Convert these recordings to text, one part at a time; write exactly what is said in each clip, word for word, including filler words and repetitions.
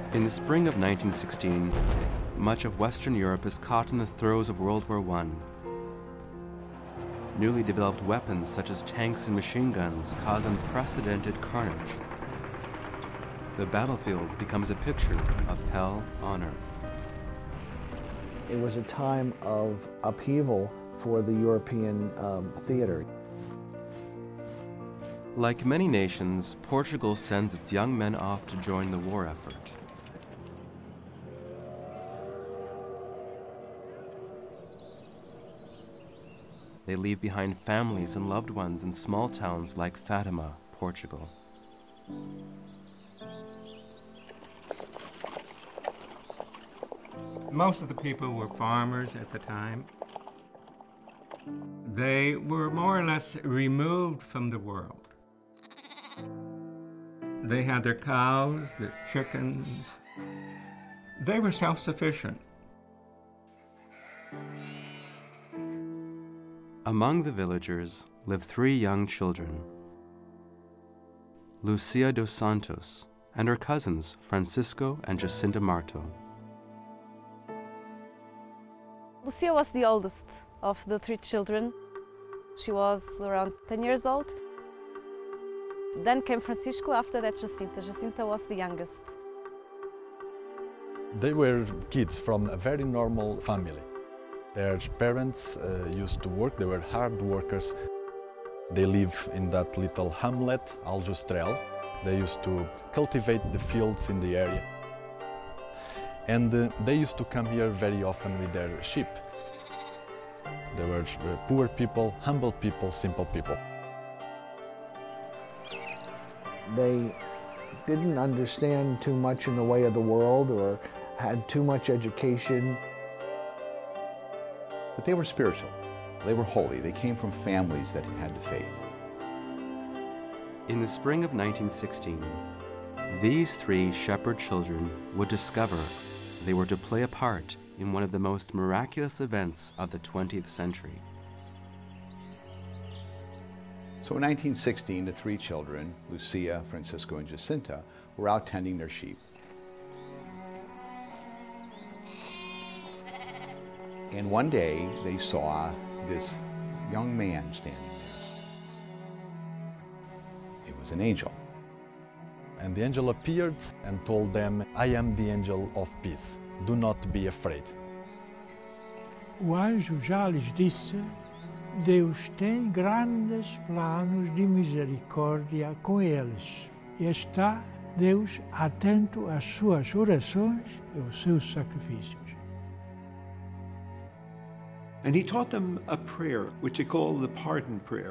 In the spring of nineteen sixteen, much of Western Europe is caught in the throes of World War One. Newly developed weapons such as tanks and machine guns cause unprecedented carnage. The battlefield becomes a picture of hell on earth. It was a time of upheaval for the European um, theater. Like many nations, Portugal sends its young men off to join the war effort. They leave behind families and loved ones in small towns like Fatima, Portugal. Most of the people were farmers at the time. They were more or less removed from the world. They had their cows, their chickens. They were self-sufficient. Among the villagers live three young children: Lucia dos Santos and her cousins Francisco and Jacinta Marto. Lucia was the oldest of the three children. She was around ten years old. Then came Francisco, after that Jacinta. Jacinta was the youngest. They were kids from a very normal family. Their parents uh, used to work, they were hard workers. They live in that little hamlet, Aljustrel. They used to cultivate the fields in the area. And uh, they used to come here very often with their sheep. They were uh, poor people, humble people, simple people. They didn't understand too much in the way of the world or had too much education. But they were spiritual. They were holy. They came from families that had the faith. In the spring of nineteen sixteen, these three shepherd children would discover they were to play a part in one of the most miraculous events of the twentieth century. So in nineteen sixteen, the three children, Lucia, Francisco, and Jacinta, were out tending their sheep. And one day, they saw this young man standing there. It was an angel. And the angel appeared and told them, "I am the angel of peace. Do not be afraid." O anjo já lhes disse: Deus tem grandes planos de misericórdia com eles. E está Deus atento às suas orações e aos seus sacrifícios. And he taught them a prayer, which they call the pardon prayer.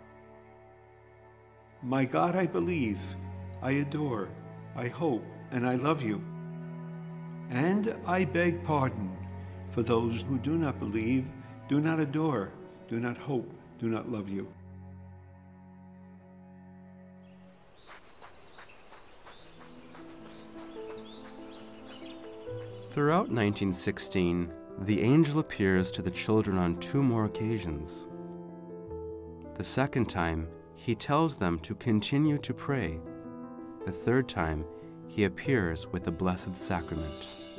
My God, I believe, I adore, I hope, and I love you. And I beg pardon for those who do not believe, do not adore, do not hope, do not love you. Throughout nineteen sixteen, the angel appears to the children on two more occasions. The second time, he tells them to continue to pray. The third time, he appears with the Blessed Sacrament.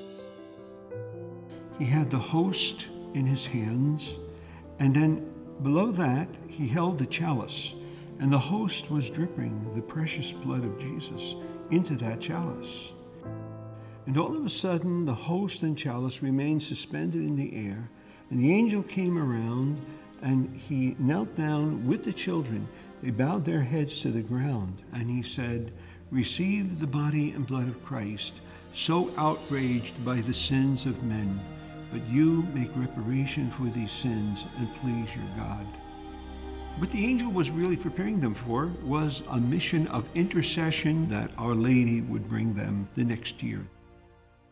He had the host in his hands, and then below that, he held the chalice, and the host was dripping the precious blood of Jesus into that chalice. And all of a sudden, the host and chalice remained suspended in the air, and the angel came around, and he knelt down with the children. They bowed their heads to the ground, and he said, "Receive the body and blood of Christ, so outraged by the sins of men, but you make reparation for these sins and please your God." What the angel was really preparing them for was a mission of intercession that Our Lady would bring them the next year.